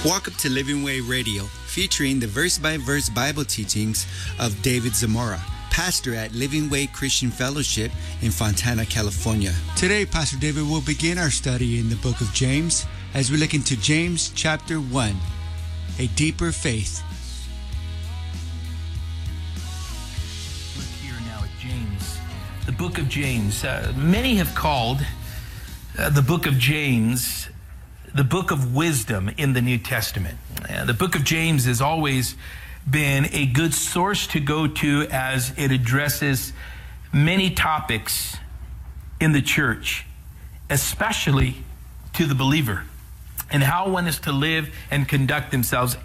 Welcome to Living Way Radio, featuring the verse-by-verse Bible teachings of David Zamora, pastor at Living Way Christian Fellowship in Fontana, California. Today, Pastor David will begin our study in the book of James as we look into James chapter 1, a deeper faith. Look here now at James, the book of James. Many have called the book of James the book of wisdom in the New Testament. The book of James has always been a good source to go to as it addresses many topics in the church, especially to the believer, and how one is to live and conduct themselves.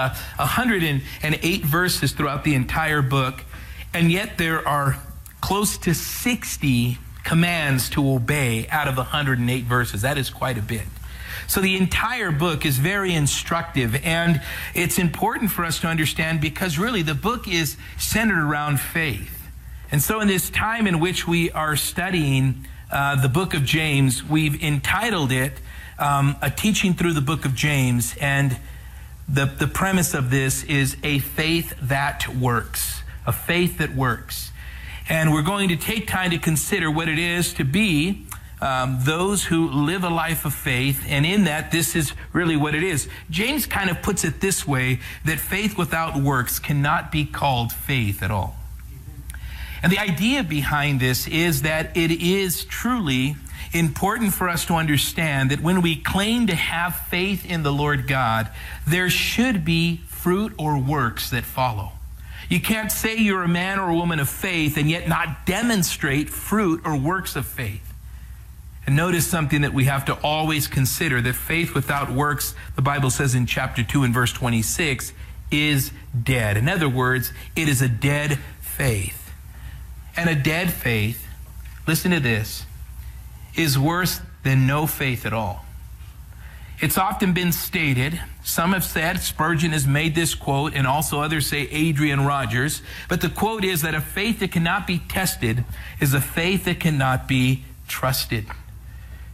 108 verses throughout the entire book, and yet there are close to 60 commands to obey out of the 108 verses. That is quite a bit. So the entire book is very instructive, and it's important for us to understand because really the book is centered around faith. And so in this time in which we are studying the book of James, we've entitled it A Teaching Through the Book of James, and the premise of this is a faith that works, a faith that works. And we're going to take time to consider what it is to be those who live a life of faith, and in that, this is really what it is. James kind of puts it this way, that faith without works cannot be called faith at all. And the idea behind this is that it is truly important for us to understand that when we claim to have faith in the Lord God, there should be fruit or works that follow. You can't say you're a man or a woman of faith and yet not demonstrate fruit or works of faith. And notice something that we have to always consider, that faith without works, the Bible says in chapter 2 and verse 26, is dead. In other words, it is a dead faith. And a dead faith, listen to this, is worse than no faith at all. It's often been stated, some have said, Spurgeon has made this quote, and also others say Adrian Rogers, but the quote is that a faith that cannot be tested is a faith that cannot be trusted.